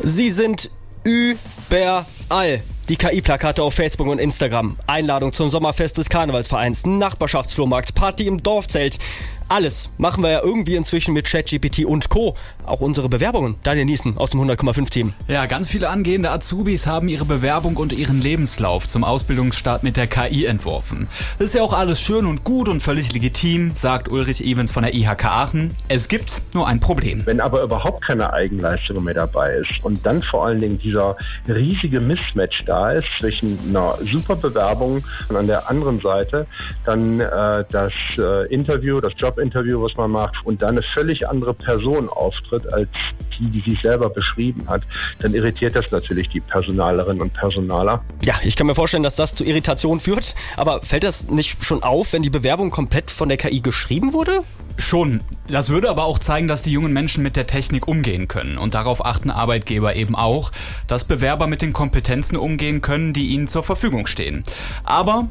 Sie sind überall. Die KI-Plakate auf Facebook und Instagram, Einladung zum Sommerfest des Karnevalsvereins, Nachbarschaftsflohmarkt, Party im Dorfzelt. Alles machen wir ja irgendwie inzwischen mit ChatGPT und Co. Auch unsere Bewerbungen. Daniel Niesen aus dem 100,5-Team. Ja, ganz viele angehende Azubis haben ihre Bewerbung und ihren Lebenslauf zum Ausbildungsstart mit der KI entworfen. Das ist ja auch alles schön und gut und völlig legitim, sagt Ulrich Evens von der IHK Aachen. Es gibt nur ein Problem. Wenn aber überhaupt keine Eigenleistung mehr dabei ist und dann vor allen Dingen dieser riesige Mismatch da ist zwischen einer super Bewerbung und an der anderen Seite dann das Jobinterview, was man macht, und dann eine völlig andere Person auftritt als die sich selber beschrieben hat, dann irritiert das natürlich die Personalerinnen und Personaler. Ja, ich kann mir vorstellen, dass das zu Irritation führt. Aber fällt das nicht schon auf, wenn die Bewerbung komplett von der KI geschrieben wurde? Schon. Das würde aber auch zeigen, dass die jungen Menschen mit der Technik umgehen können. Und darauf achten Arbeitgeber eben auch, dass Bewerber mit den Kompetenzen umgehen können, die ihnen zur Verfügung stehen. Aber